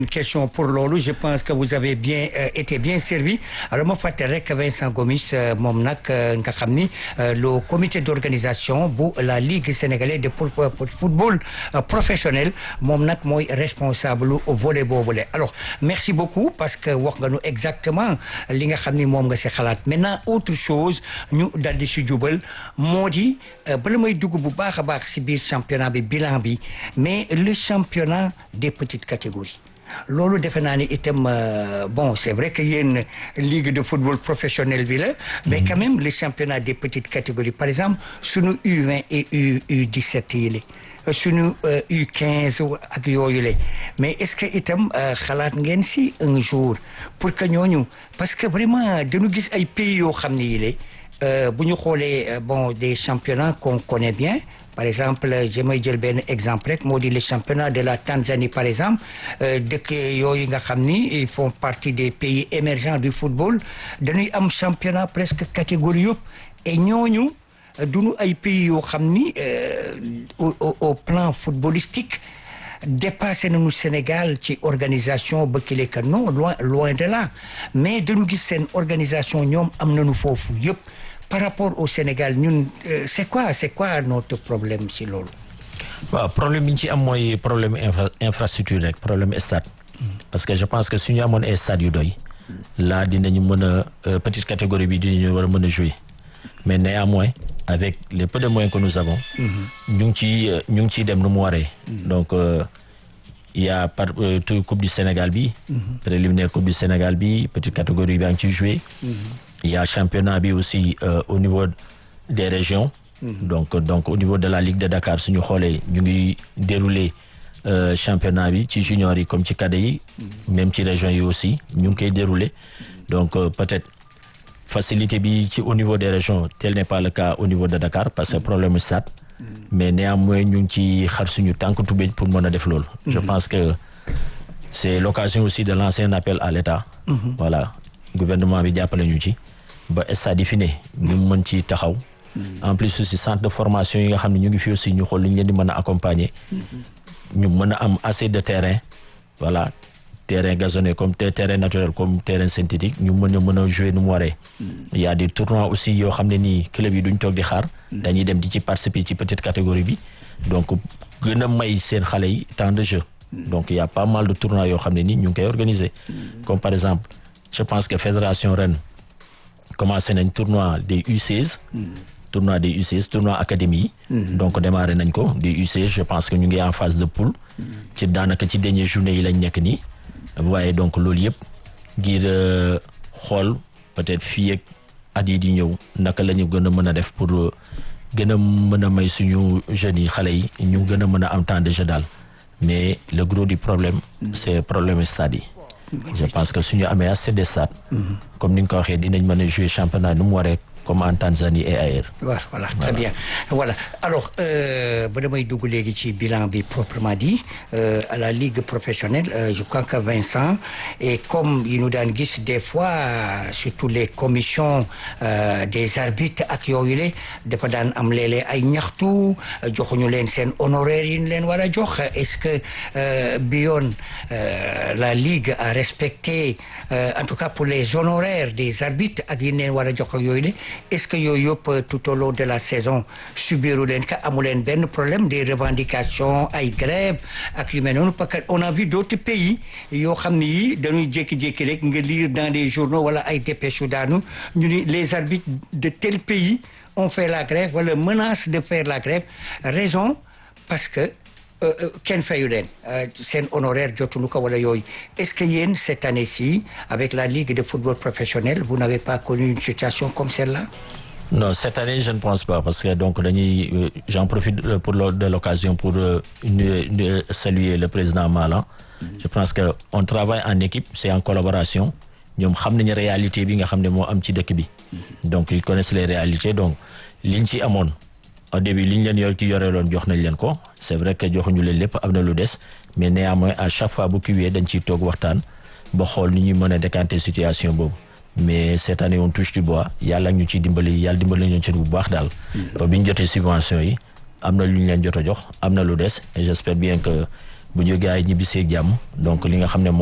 Une question pour loolu je pense que vous avez bien été bien servi alors ma fàttali rek Vincent Gomis moom nag nga xam ni le comité d'organisation bu la Ligue sénégalaise de football professionnel moom nag mooy responsable volet boobule alors merci beaucoup parce que wax nga nu exactement li nga xam ni moom nga si xalaat maintenant autre chose ñu dal di si jubal moo di bala may dugg bu baax a baax si biir championnat bi bilan bi mais le championnat des petites catégories loolu defe naa ni itam bon c'est vrai que yéen ligue de football professionnel bi la mais quand même le championnat des petites catégories par exemple sunu U20 et U17 yi la sunu U15 ak yooyu la mais est-ce que itam xalaat ngeen si un jour pour que ñooñu parce que vraiment dañu gis ay pays yoo xam ne yi la bu ñu xoolee bon des championnats qu'on connaît bien par exemple je may jël benn exemple rek moo di le championnat de la Tanzanie par exemple dëkk yooyu nga xam ni ils font partie des pays émergents du football dañuy am championnat presque catégorie yëpp et ñooñu duñu ay pays yoo xam ni au plan footballistique dépassé nañu Sénégal ci organisation ba kile que non loin de là mais dañu gis seen organisation ñoom am nañu foofu yëpp par rapport au Sénégal ñun c'est quoi notre problème si loolu. waaw problème bi ñu ci am mooy problème infrastructure rek problème stade. parce que je pense que su ñu amoon ay stade yu doy. là dinañu mën a petite catégorie bi dinañu war a mën a jouer mais néanmoins avec les peu de moyens que nous avons. ñu ngi ciy dem nu mu waree. donc il y a par coupe du Sénégal bi. préliminaire coupe du Sénégal bi petite catégorie bi a ngi ciy jouer. Il y a championnat bi aussi au niveau des régions. Donc au niveau de la Ligue de Dakar suñu xoolee ñu ngi dérouler championnat bi ci juniors yi comme ci cadets yi. même ci régions yi aussi ñu ngi koy dérouler. Donc peut-être facilité bi ci au niveau des régions tel n'est pas le cas au niveau de Dakar parce que problème stade. mais néanmoins ñu ngi ci xar suñu tànk tubéej pour mën a def loolu. je pense que c'est l'occasion aussi de lancer un appel à l'État. Voilà gouvernement bi jàppale ñu ci. ba stade yi fi ne ñu mën ci taxaw en plus aussi centre de formation yi nga xam ne ñu ngi fi aussi ñu xool lu ñu leen di mën a accompagner ñu mën a am assez de terrain voilà terrain gazonné comme terrain naturel comme terrain synthétique ñu mën a jouer nu mu waree. Il y a des tournois aussi yoo xam ne nii club yi duñ toog di xaar dañuy dem di ci participer ci petite catégorie bi donc gën a may seen xale yi temps de jeu donc il y a pas mal de tournois yoo xam ne nii ñu ngi koy organiser comme par exemple je pense que fédération ren commencé nañ tournoi des U16 tournoi académie yi donc démarré nañ ko des U16 je pense que ñu ngi en phase de poule ci daanaka ci dernière journée yi lañ nekk nii waaye donc loolu yëpp ngir xool peut-être fii ak at yi di ñëw naka la ñu gën a mën a def pour gën a mën a may suñu jeunes yi xale yi ñu gën a mën a am temps de jeu daal mais le gros du problème c'est problème stade yi. Je pense que suñu amee assez de stades. comme ni nga ko waxee dinañ mën a jouer championnat nu mu waree comme en Tanzanie et ailleurs. voilà très bien voilà alors ba damay dugg léegi ci bilan bi proprement dit à la ligue professionnelle je crois que Vincent et comme yi ñu daan gis des fois surtout les commissions des arbitres ak yooyu le dafa daan am léeg-léeg ay ñaxtu joxuñu leen seen honoraires yi ñu leen war a jox est-ce que bi yoon la ligue a respecté en tout cas pour les honoraires des arbitres ak yi leen war a jox ak yooyu le est-ce que yooyu yëpp tout au long de la saison subiru leen ka amu leen benn problème des revendications ay grève ak yu mel noonu parce que on a vu d'autres pays yoo xam ne yi dañuy jékki-jékki rek nga lire dans les journaux wala ay dépêches daanu ñu ni les arbitres de tel pays ont fait la grève wala menace de faire la grève raison parce que kenn fayu leen seen honoraire jotuñu ko wala yooyu est-ce que yéen cette année-ci avec la ligue de football professionnel vous n'avez pas connu une situation comme celle-là? Non, cette année je ne pense pas parce que donc dañuy j'en profite de l'occasion pour saluer le président Malang. Je pense que on travaille en équipe c'est en collaboration ñoom xam nañu réalité bi nga xam ne moo am ci dëkk bi donc ils connaissent les réalités donc liñ ci amoon au début li ñu leen yoreeloon jox nañ leen ko c'est vrai que joxuñu leen lépp am na lu des mais néanmoins à chaque fois bu kiiwee dañ ciy toog waxtaan ba xool ni ñuy mën a décanter situation boobu mais cette année on touche du bois yàlla ñu ciy dimbali ñu ci bu baax daal. ba bi ñu jotee subvention yi am na lu ñu leen jot a jox am na lu des et j'espère bien que bu ñu gars yi ñibbisee jàmm donc li nga xam ne